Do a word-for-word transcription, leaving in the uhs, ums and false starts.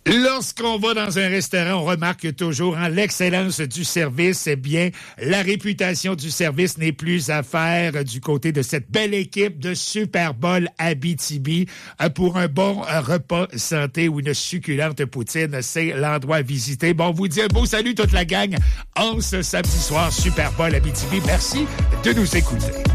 Lorsqu'on va dans un restaurant, on remarque toujours hein, l'excellence du service. Eh bien, la réputation du service n'est plus à faire du côté de cette belle équipe de Super Bowl Abitibi. Pour un bon repas santé ou une succulente poutine, c'est l'endroit à visiter. Bon, on vous dit un beau salut toute la gang en ce samedi soir Super Bowl Abitibi. Merci de nous écouter.